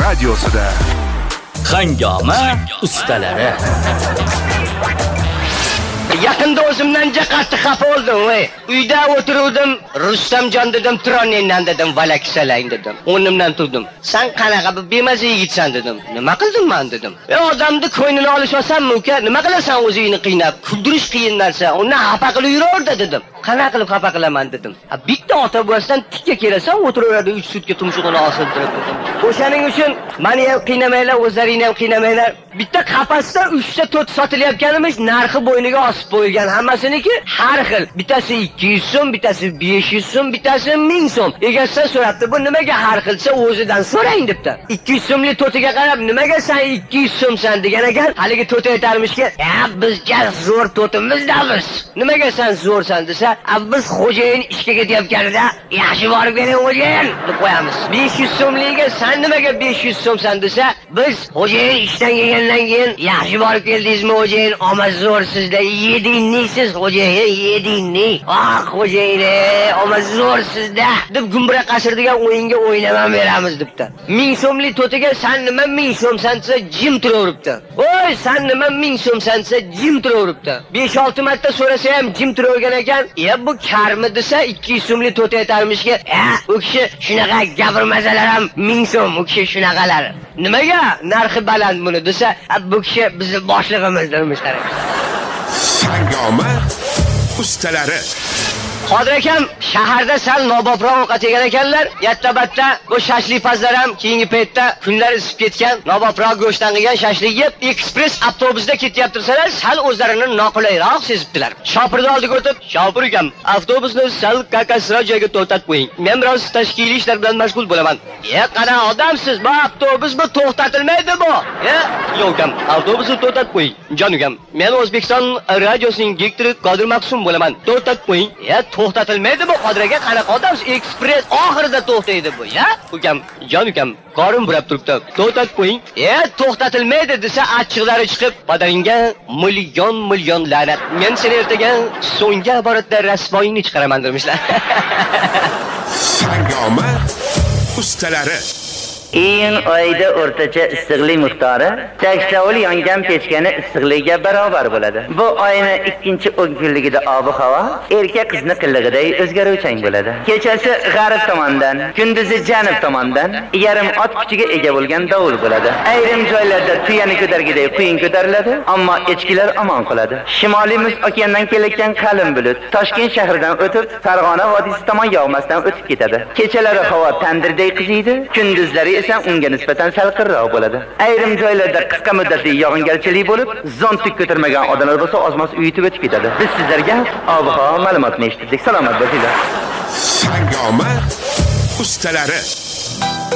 radiosida Hangoma ustalari. Yaqinda o'zimdan qattiq xafa oldim. Uyda o'tiruvdim, Rustamjon dedim, "Tronendan" dedim, "Valaksalang" dedim. O'rnimdan turdim. "Sen qanaqa bir bemaza yigitsan" dedim. "Nima qildim men" dedim. Odamni ko'nglini olishasanmi uka? Nima qilasan o'zingni qiynab? Kuldirish qiyin narsa. Uni xafa qilib yuraverdi dedim. Qanaqa qilib xafa qilaman dedim. Bitta ota bo'lsan tikka kelasan, o'tiraveradi 3 sutka tumshug'ini osiltirib dedim. O'shaning uchun meni ham qiynamanglar, o'zlaringni ham qiynamanglar. Bitta qafasda 3 ta to'rt sotilayotganimiz narxi bo'yniga osib qo'yilgan. Hammasiniki har xil. Bittasi 200 so'm, bittasi 500 so'm, bittasi 1000 so'm. Egasidan so'rabdi, "Bu nimaga har xilsa o'zidan so'rang" debdi. 200 so'mlik to'tiga qarab, "Nimaga sen 200 so'msan" degan ekan. Haligi to'ti aytarmishki, bizga zo'r to'timizdamiz. Nimaga sen zo'rsan desa, "Biz xo'jayin ishga ketayotganida, yaxshi borib keling xo'jayin" deb qo'yamiz. 500 so'mligiga "Sen nimaga 500 so'msan" desa, "Biz xo'jayin ishdan kelgandan keyin yaxshi borib keldingizmi xo'jayin? Ama zo'r sizda yedinlisiz xo'jayin, yedinli. Xo'jayin, ama zo'r sizda" deb gumbura qashirdigan o'yinga o'ynaman beramiz debdi. 1000 so'mlik to'tiga "Sen nima 1000 so'msan" desa, jim turaveribdi. "Voy, sen nima 1000 so'msan" desa, jim turaveribdi. 5-6 marta so'rasa ham jim turavergan ekan. "Bu karmi" desa 200 so'mlik to'ti aytarmishki, "U kishi shunaqa gapirmasalar ham 1000 so'm, u kishi shunaqalar. Nimaga narxi baland buni" desa, "Bu kishi bizning boshlig'imiz" demişlar. Hangoma ustalari. Qodir akam shaharda sal nobobroq ovqat yegan ekanlar. Yattabatda bu shashlik pazlar ham keyingi paytda kunlar isib ketgan, nobobroq go'shtdan qilgan shashlik yeb, ekspress avtobusda ketyaptirsalar, sal o'zlarini noqulayroq sezibdilar. Shopirni oldiga o'tib, "Shopir akam, avtobusni sal kakasroq joyga to'xtatib qo'ying. Men biroz tashkiliy ishlar bilan mashg'ul bo'laman." "Qanaqa odamsiz? Bu avtobus bu to'xtatilmaydi bu." "Yo'q akam, avtobusni to'xtatib qo'ying." "Jon ukam, men O'zbekiston radiosining direktori Qodir Maqsum bo'laman. To'xtatib qo'ying." "To'xtatilmaydi bu Qodir aka, qanaqa odamsiz? Ekspress oxirida to'xtaydi bu, ya?" "Ukam, jon ukam, qorin burab turibdi. To'xtatib qo'ying." "To'xtatilmaydi" desa, achchiqlari chiqib, "Padaringga million la'nat. Men seni ertaga so'nggi iboratda rasvoyingni chiqaraman" demişlar. Hangoma ustalari. Iyun oyida o'rtacha issiqlik miqdori saksovul yongan pechkani issiqligiga barobar bo'ladi. Bu oyning 2-10 kunligida ob-havo erkak qizni qilig'iday o'zgaruvchan bo'ladi. Kechasi g'arb tomondan, kunduzi janub tomondan yarim ot kuchiga ega bo'lgan dovul bo'ladi. Ayrim joylarda tuyani ko'targiday quyin ko'tariladi, ammo echkilar omon qoladi. Shimoliy Muz okeanidan kelayotgan qalin bulut Toshkent shahridan o'tib, Farg'ona vodiysi tomon yog'masdan o'tib ketadi. Kechalari havo tandirday qiziydi, kunduzlari esa unga nisbatan salqinroq bo'ladi. Ayrim joylarda qisqa muddatli yog'ingarchilik bo'lib, zontik ko'tarmagan odamlar bo'lsa ozmos uyitib o'tib ketadi. Biz sizlarga ob-havo ma'lumotini eshitdik. Salomat bo'linglar. Hangoma ustalari.